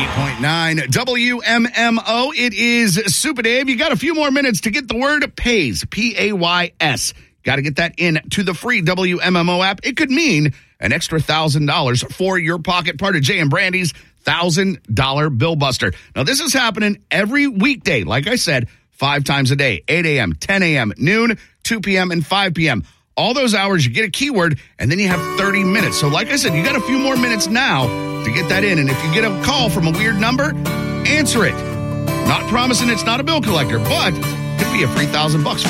98.9 WMMO. It is Super Dave. You got a few more minutes to get the word PAYS, P-A-Y-S. Got to get that in to the free WMMO app. It could mean an extra $1,000 for your pocket, part of Jay and Brandy's $1,000 Bill Buster. Now, this is happening every weekday, like I said, 5 times a day, 8 a.m., 10 a.m., noon, 2 p.m., and 5 p.m. All those hours, you get a keyword, and then you have 30 minutes. So like I said, you got a few more minutes now to get that in. And if you get a call from a weird number, answer it. Not promising it's not a bill collector, but could be a free $1,000 for